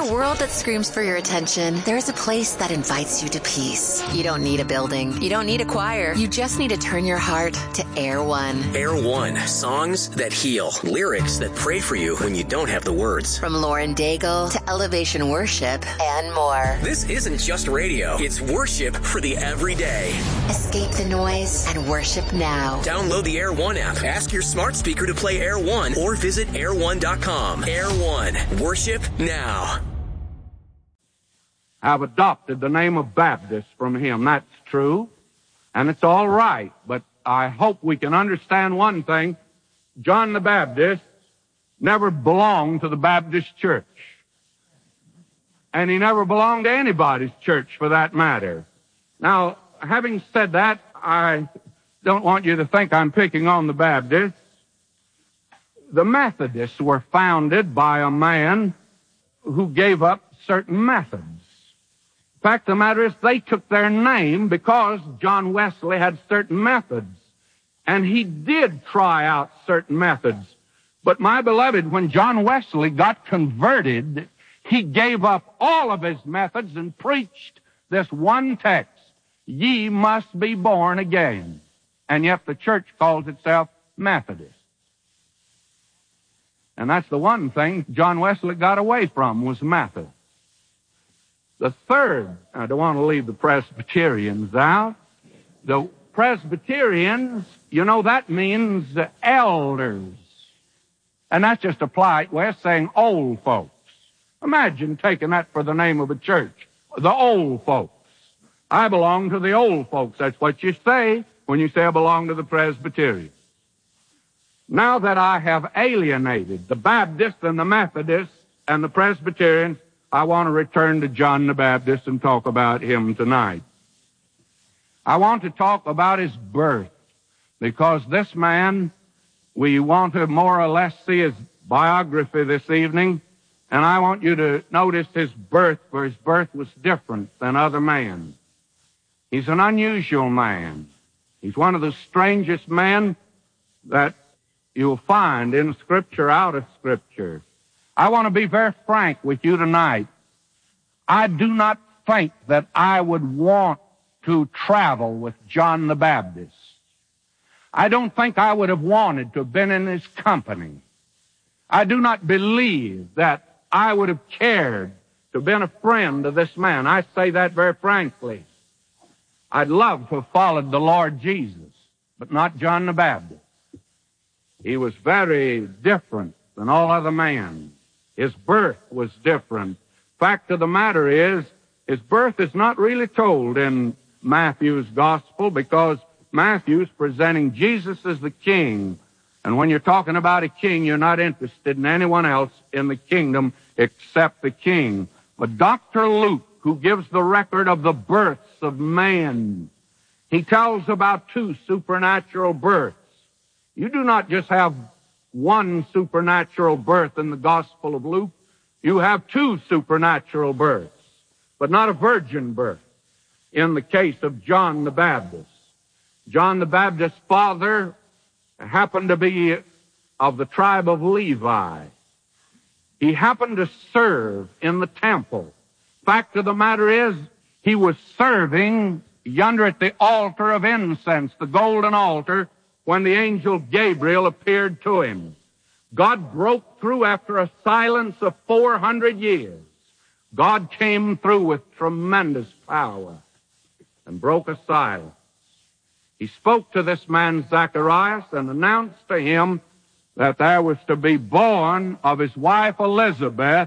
a world that screams for your attention, there's a place that invites you to peace. You don't need a building. You don't need a choir. You just need to turn your heart to Air One. Air One. Songs that heal. Lyrics that pray for you when you don't have the words. From Lauren Daigle to Elevation Worship and more. This isn't just radio. It's worship for the everyday. Escape the noise and worship now. Download the Air One app. Ask your smart speaker to play Air One or visit air1.com. Air One. Worship now. I've adopted the name of Baptist from him. That's true, and it's all right. But I hope we can understand one thing. John the Baptist never belonged to the Baptist church. And he never belonged to anybody's church for that matter. Now, having said that, I don't want you to think I'm picking on the Baptists. The Methodists were founded by a man who gave up certain methods. In fact, the matter is they took their name because John Wesley had certain methods. And he did try out certain methods. But my beloved, when John Wesley got converted, he gave up all of his methods and preached this one text, ye must be born again. And yet the church calls itself Methodist. And that's the one thing John Wesley got away from, was method. The third, I don't want to leave the Presbyterians out. The Presbyterians, you know, that means elders. And that's just a polite way of saying old folks. Imagine taking that for the name of a church. The old folks. I belong to the old folks. That's what you say when you say I belong to the Presbyterians. Now that I have alienated the Baptists and the Methodists and the Presbyterians, I want to return to John the Baptist and talk about him tonight. I want to talk about his birth, because this man, we want to more or less see his biography this evening, and I want you to notice his birth, for his birth was different than other men. He's an unusual man. He's one of the strangest men that you'll find in Scripture, out of Scripture. I want to be very frank with you tonight. I do not think that I would want to travel with John the Baptist. I don't think I would have wanted to have been in his company. I do not believe that I would have cared to have been a friend of this man. I say that very frankly. I'd love to have followed the Lord Jesus, but not John the Baptist. He was very different than all other men. His birth was different. Fact of the matter is, his birth is not really told in Matthew's gospel, because Matthew's presenting Jesus as the king. And when you're talking about a king, you're not interested in anyone else in the kingdom except the king. But Dr. Luke, who gives the record of the births of man, he tells about two supernatural births. You do not just have one supernatural birth in the Gospel of Luke. You have two supernatural births, but not a virgin birth in the case of John the Baptist. John the Baptist's father happened to be of the tribe of Levi. He happened to serve in the temple. Fact of the matter is, he was serving yonder at the altar of incense, the golden altar, when the angel Gabriel appeared to him. God broke through after a silence of 400 years. God came through with tremendous power and broke a silence. He spoke to this man Zacharias and announced to him that there was to be born of his wife Elizabeth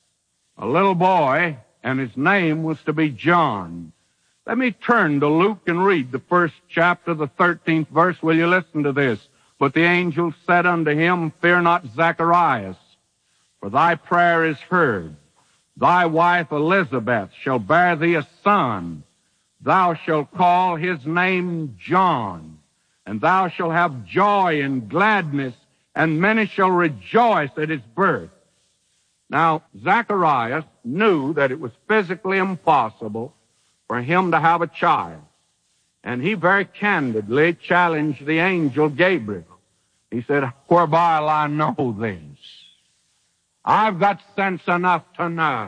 a little boy, and his name was to be John. Let me turn to Luke and read the first chapter, the 13th verse. Will you listen to this? But the angel said unto him, Fear not, Zacharias, for thy prayer is heard. Thy wife Elizabeth shall bear thee a son. Thou shalt call his name John. And thou shalt have joy and gladness, and many shall rejoice at his birth. Now, Zacharias knew that it was physically impossible for him to have a child. And he very candidly challenged the angel Gabriel. He said, Whereby will I know this? I've got sense enough to know